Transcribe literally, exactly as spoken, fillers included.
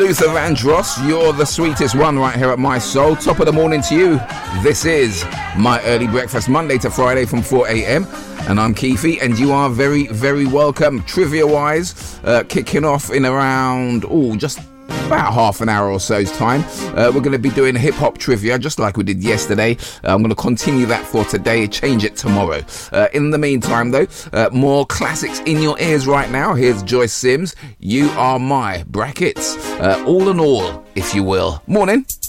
Luther Vandross, you're the sweetest one right here at My Soul. Top of the morning to you. This is my early breakfast, Monday to Friday from four a.m. And I'm Keefe, and you are very, very welcome. Trivia-wise, uh, kicking off in around, oh, just about half an hour or so's time. Uh, we're going to be doing hip-hop trivia, just like we did yesterday. Uh, I'm going to continue that for today, change it tomorrow. Uh, in the meantime, though, uh, more classics in your ears right now. Here's Joyce Sims, You Are My, brackets, uh, all in all, if you will. Morning.